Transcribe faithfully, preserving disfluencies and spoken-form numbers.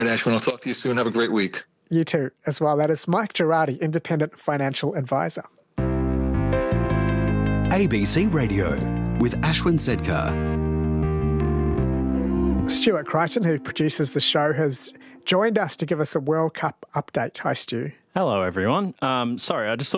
Ashwin, I'll talk to you soon. Have a great week. You too, as well. That is Mike Girardi, Independent Financial Advisor. A B C Radio with Ashwin Sedkar. Stuart Crichton, who produces the show, has joined us to give us a World Cup update. Hi, Stu. Hello, everyone. Um, sorry, I just thought